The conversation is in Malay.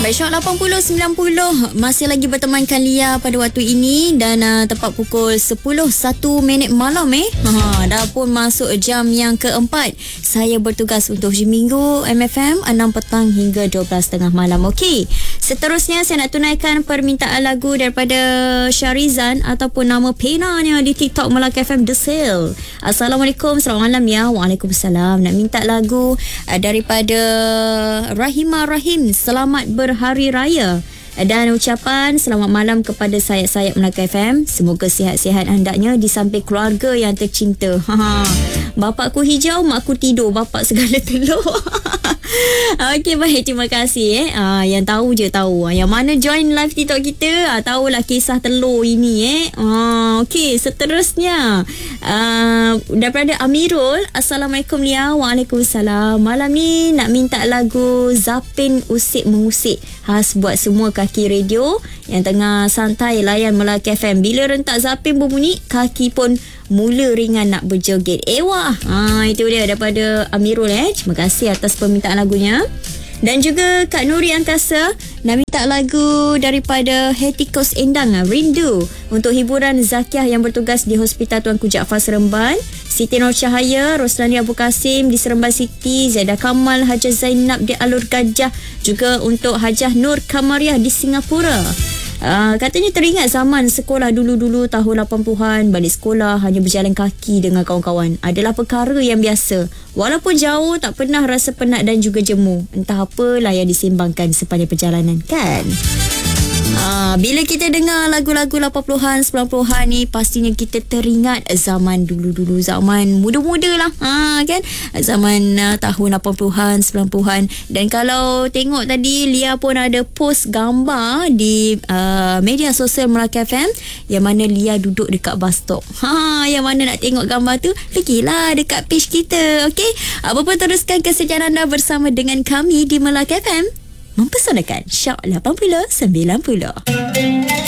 Baik, Syok 80-90 masih lagi bertemankan Lia pada waktu ini dan tepat pukul 10:01 malam dah pun masuk jam yang keempat. Saya bertugas untuk hujung minggu MFM 6 petang hingga 12.30 malam. Okey, seterusnya saya nak tunaikan permintaan lagu daripada Syarizan ataupun nama penanya di TikTok Melaka FM The Sale. Assalamualaikum, selamat malam ya. Waalaikumsalam. Nak minta lagu daripada Rahimah Rahim, Selamat Berhari Raya, dan ucapan selamat malam kepada sayap-sayap Melaka FM. Semoga sihat-sihat hendaknya di samping keluarga yang tercinta. Bapakku hijau, makku tidur, bapak segala telur. Okey, baik, terima kasih yang tahu je tahu. Yang mana join live TikTok kita tahulah kisah telur ini Okey, seterusnya daripada Amirul. Assalamualaikum Lia. Waalaikumsalam. Malam ni nak minta lagu Zapin Usik Mengusik, khas buat semua kaki radio yang tengah santai layan Melaka FM. Bila rentak Zapin berbunyi, kaki pun mula ringan nak berjoget. Wah, itu dia daripada Amirul. Terima kasih atas permintaan lagunya. Dan juga Kak Nuri Angkasa nak minta lagu daripada Hetikos Endang, Rindu, untuk hiburan Zakiah yang bertugas di Hospital Tuanku Jaafar Seremban, Siti Nur Cahaya, Roslani Abu Kasim di Seremban City, Zaidah Kamal, Hajah Zainab di Alur Gajah, juga untuk Hajah Nur Kamariah di Singapura. Katanya teringat zaman sekolah dulu-dulu tahun 80-an, balik sekolah hanya berjalan kaki dengan kawan-kawan adalah perkara yang biasa. Walaupun jauh, tak pernah rasa penat dan juga jemu. Entah apalah yang disembangkan sepanjang perjalanan, kan? Bila kita dengar lagu-lagu 80-an, 90-an ni, pastinya kita teringat zaman dulu-dulu, zaman muda-muda lah, kan? Zaman tahun 80-an, 90-an. Dan kalau tengok tadi, Lia pun ada post gambar di media sosial Melaka FM yang mana Lia duduk dekat bus stop. Yang mana nak tengok gambar tu, pergilah dekat page kita. Okey, apa pun teruskan kesejahteraan anda bersama dengan kami di Melaka FM, mempesonakan Syok 80-90.